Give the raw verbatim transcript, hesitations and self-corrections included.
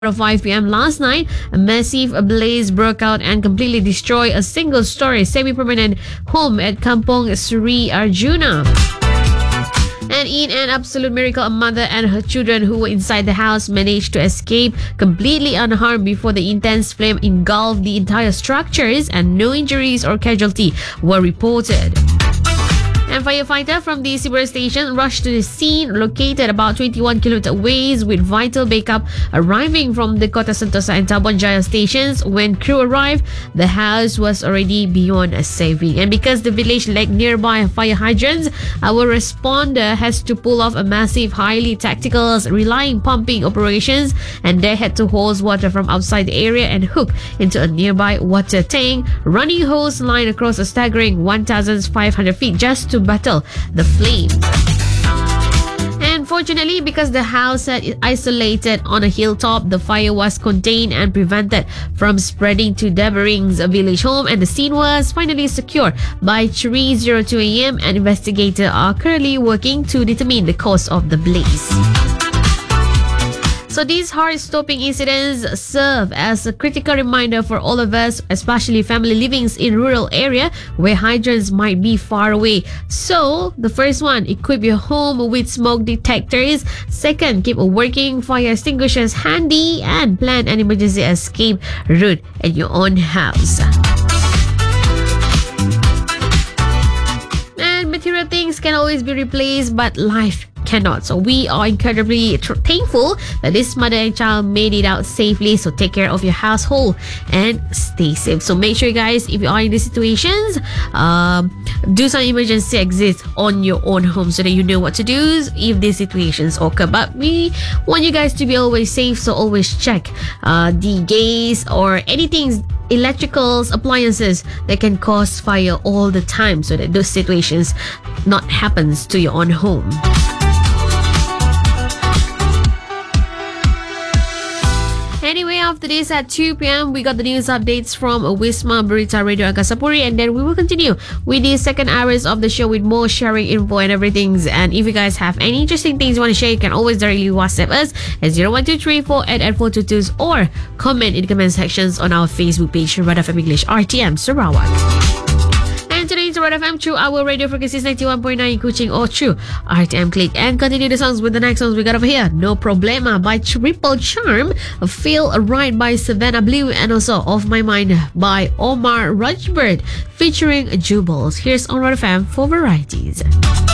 five p.m. last night, a massive blaze broke out and completely destroyed a single-story semi-permanent home at Kampong Sri Arjuna. And in an absolute miracle, a mother and her children who were inside the house managed to escape completely unharmed before the intense flame engulfed the entire structures, and no injuries or casualty were reported. And firefighter from the Siberut station rushed to the scene, located about twenty-one kilometers away, with vital backup arriving from the Kota Sentosa and Tabon Jaya stations. When crew arrived, the house was already beyond saving. And because the village lacked nearby fire hydrants, our responder has to pull off a massive, highly tactical, relying pumping operations, and they had to hose water from outside the area and hook into a nearby water tank, running hose line across a staggering one thousand five hundred feet just to battle the flames. And fortunately, because the house is isolated on a hilltop, the fire was contained and prevented from spreading to Debering's village home, and the scene was finally secured by three oh two a.m. and investigators are currently working to determine the cause of the blaze. So these heart-stopping incidents serve as a critical reminder for all of us, especially family living in rural area where hydrants might be far away. So the first one, equip your home with smoke detectors. Second, keep a working fire extinguishers handy and plan an emergency escape route at your own house. And material things can always be replaced, but life cannot. So we are incredibly tr- thankful that this mother and child made it out safely. So take care of your household and stay safe. So make sure, guys, if you are in these situations, um, do some emergency exits on your own home so that you know what to do if these situations occur. But we want you guys to be always safe, so always check uh, the gas or anything, electricals, appliances that can cause fire all the time, so that those situations not happens to your own home. Anyway, after this at two p.m, we got the news updates from Wisma Berita Radio Angkasa Puri, and then we will continue with the second hours of the show with more sharing info and everything. And if you guys have any interesting things you want to share, you can always directly WhatsApp us at zero one two three four eight eight four two two or comment in the comment sections on our Facebook page, Red F M English R T M Sarawak. And today's Red F M through our radio frequencies ninety-one point nine in Kuching or through R T M Click. And continue the songs with the next songs we got over here. No Problema by Triple Charm, Feel Right by Savannah Blue, and also Off My Mind by Omar Rajbird featuring Jubles. Here's on Red F M for varieties.